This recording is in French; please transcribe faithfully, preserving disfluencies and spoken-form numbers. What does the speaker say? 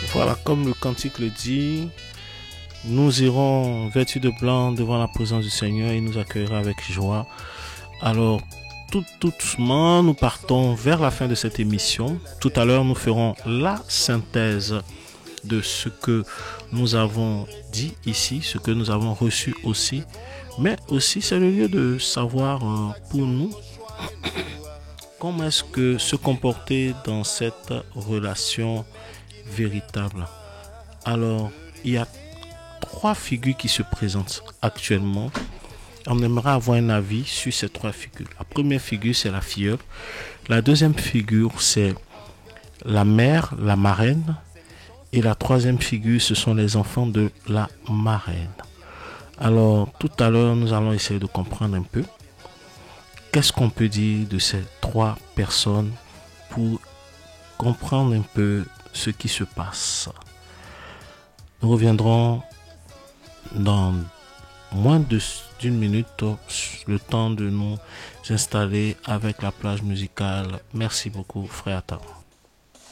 Voilà, comme le cantique le dit, nous irons vêtus de blanc devant la présence du Seigneur et il nous accueillera avec joie. Alors, tout, tout doucement, nous partons vers la fin de cette émission. Tout à l'heure, nous ferons la synthèse de ce que nous avons dit ici, ce que nous avons reçu aussi. Mais aussi, c'est le lieu de savoir euh, pour nous comment est-ce que se comporter dans cette relation véritable. Alors, il y a trois figures qui se présentent actuellement. On aimerait avoir un avis sur ces trois figures. La première figure, c'est la filleule. La deuxième figure, c'est la mère, la marraine. Et la troisième figure, ce sont les enfants de la marraine. Alors, tout à l'heure, nous allons essayer de comprendre un peu qu'est-ce qu'on peut dire de ces trois personnes pour comprendre un peu ce qui se passe. Nous reviendrons dans moins de, d'une minute, le temps de nous installer avec la plage musicale. Merci beaucoup, frère Attard.